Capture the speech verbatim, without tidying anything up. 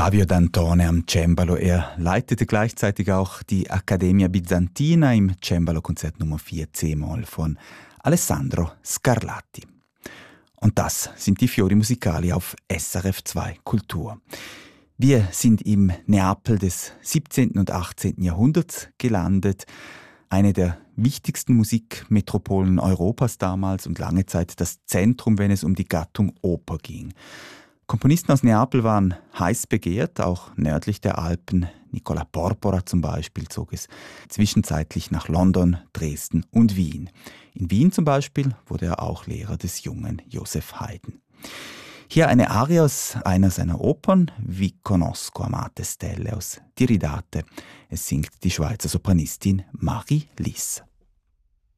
Flavio D'Antone am Cembalo. Er leitete gleichzeitig auch die Accademia Bizantina im Cembalo-Konzert Nummer vier C-Moll von Alessandro Scarlatti. Und das sind die Fiori Musicali auf S R F zwei Kultur. Wir sind im Neapel des siebzehnten und achtzehnten Jahrhunderts gelandet. Eine der wichtigsten Musikmetropolen Europas damals und lange Zeit das Zentrum, wenn es um die Gattung Oper ging. Komponisten aus Neapel waren heiß begehrt, auch nördlich der Alpen. Nicola Porpora zum Beispiel zog es zwischenzeitlich nach London, Dresden und Wien. In Wien zum Beispiel wurde er auch Lehrer des jungen Joseph Haydn. Hier eine Arie aus einer seiner Opern, Vi conosco amate stelle aus Tiridate. Es singt die Schweizer Sopranistin Marie Liss.